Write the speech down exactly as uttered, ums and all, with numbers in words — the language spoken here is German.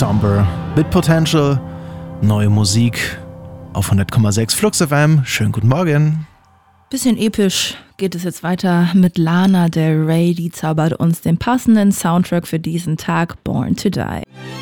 Somber mit Potential. Neue Musik auf hundert Komma sechs Flux F M. Schönen guten Morgen. Bisschen episch geht es jetzt weiter mit Lana Del Rey. Die zaubert uns den passenden Soundtrack für diesen Tag, Born to Die.